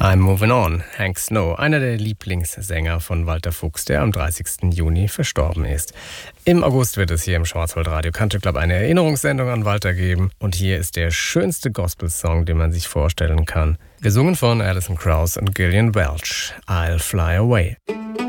I'm Moving On, Hank Snow, einer der Lieblingssänger von Walter Fuchs, der am 30. Juni verstorben ist. Im August wird es hier im Schwarzwaldradio Country Club eine Erinnerungssendung an Walter geben. Und hier ist der schönste Gospel-Song, den man sich vorstellen kann. Gesungen von Alison Krauss und Gillian Welch, I'll Fly Away.